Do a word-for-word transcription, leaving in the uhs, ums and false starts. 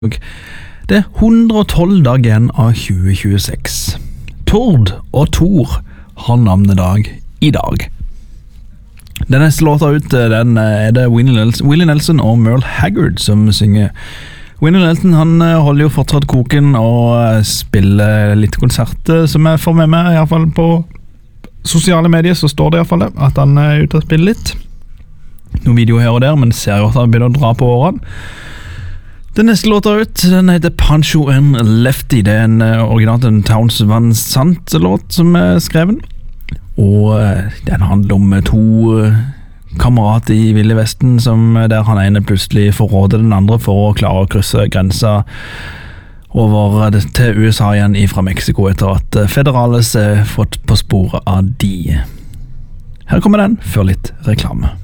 Det er hundre og tolv dager igjen av tjue tjueseks. Tord og Thor har navnedag i dag. Den neste låta ut, den er det Willie Nelson, Willie Nelson og Merle Haggard som synger. Willie Nelson han holder jo fortsatt koken og spiller litt konserter som jeg får med meg, i hvert fall på sosiale medier så står det i hvert fall det, at han er ute og spiller litt. Noen videoer her og der, men ser jo at han begynner å dra på årene. Den neste låta ut, den heter Pancho and Lefty. Det er en uh, originalt en Townes Van Sant-låt som er skreven. Og uh, den handler om to uh, kamerater i Ville Vesten, som, uh, der han ene plutselig forråder den andre for å klare å krysse grensa over uh, til U S A igjen fra Mexico, etter at uh, Federales er uh, fått på sporet av de. Her kommer den, før litt reklame.